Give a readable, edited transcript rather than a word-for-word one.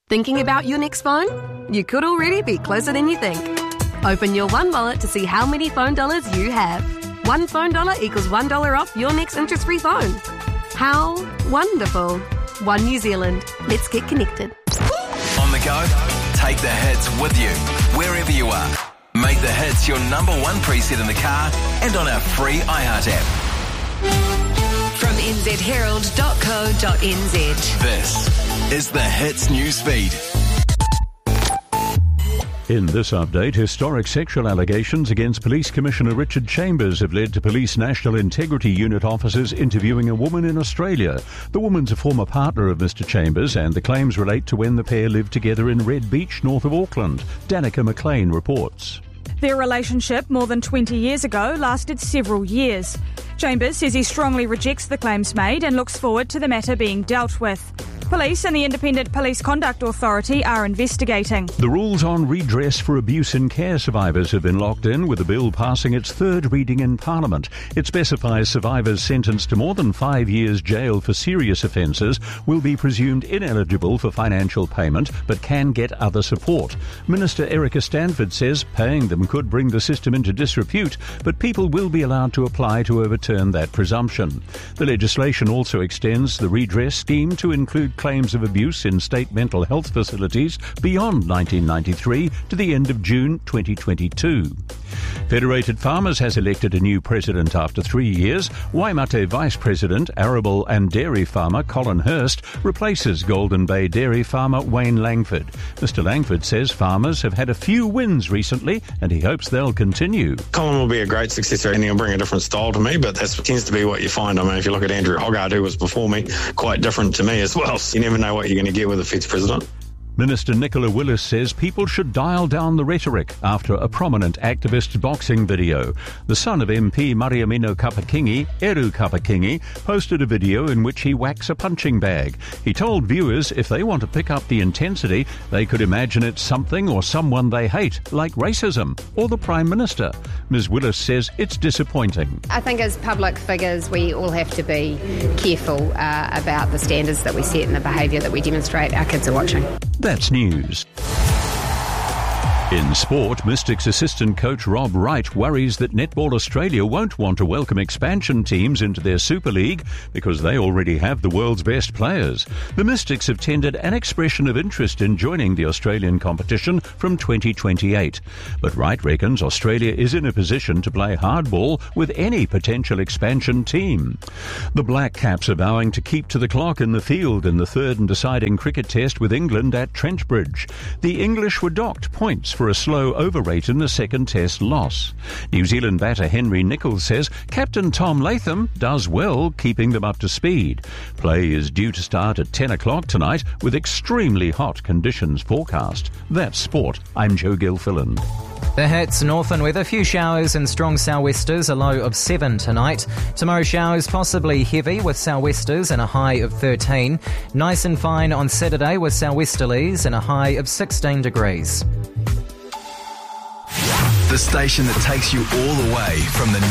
Thinking about your next phone? You could already be closer than you think. Open your One Wallet to see how many phone dollars you have. One phone dollar equals $1 off your next interest-free phone. How wonderful. One New Zealand. Let's get connected. On the go? Take the hits with you, wherever you are. Make the hits your number one preset in the car and on our free iHeart app. From nzherald.co.nz. This is the Hits Newsfeed. In this update, historic sexual allegations against Police Commissioner Richard Chambers have led to Police National Integrity Unit officers interviewing a woman in Australia. The woman's a former partner of Mr Chambers, and the claims relate to when the pair lived together in Red Beach, north of Auckland. Danica McLean reports. Their relationship, more than 20 years ago, lasted several years. Chambers says he strongly rejects the claims made and looks forward to the matter being dealt with. Police and the Independent Police Conduct Authority are investigating. The rules on redress for abuse in care survivors have been locked in, with the bill passing its third reading in Parliament. It specifies survivors sentenced to more than 5 years jail for serious offences will be presumed ineligible for financial payment but can get other support. Minister Erica Stanford says paying them could bring the system into disrepute, but people will be allowed to apply to overturn that presumption. The legislation also extends the redress scheme to include claims of abuse in state mental health facilities beyond 1993 to the end of June 2022. Federated Farmers has elected a new president after 3 years. Waimate Vice President, arable and dairy farmer Colin Hurst replaces Golden Bay dairy farmer Wayne Langford. Mr Langford says farmers have had a few wins recently and he hopes they'll continue. Colin will be a great successor and he'll bring a different style to me, but that tends to be what you find. I mean, if you look at Andrew Hoggard, who was before me, quite different to me as well. You never know what you're going to get with a Feds president. Minister Nicola Willis says people should dial down the rhetoric after a prominent activist's boxing video. The son of MP Mariamino Kapakingi, Eru Kapakingi, posted a video in which he whacks a punching bag. He told viewers if they want to pick up the intensity, they could imagine it's something or someone they hate, like racism or the Prime Minister. Ms Willis says it's disappointing. I think as public figures we all have to be careful about the standards that we set and the behaviour that we demonstrate. Our kids are watching. That's news. In sport, Mystics assistant coach Rob Wright worries that Netball Australia won't want to welcome expansion teams into their Super League because they already have the world's best players. The Mystics have tendered an expression of interest in joining the Australian competition from 2028. But Wright reckons Australia is in a position to play hardball with any potential expansion team. The Black Caps are vowing to keep to the clock in the field in the third and deciding cricket test with England at Trentbridge. The English were docked points for a slow over rate in the second test loss. New Zealand batter Henry Nicholls says Captain Tom Latham does well keeping them up to speed. Play is due to start at 10 o'clock tonight with extremely hot conditions forecast. That's sport. I'm Joe Gilfillan. The Hits northern weather, few showers and strong sou'westers, a low of 7 tonight. Tomorrow showers possibly heavy with sou'westers and a high of 13. Nice and fine on Saturday with sou'westerlies and a high of 16 degrees. The station that takes you all the way from the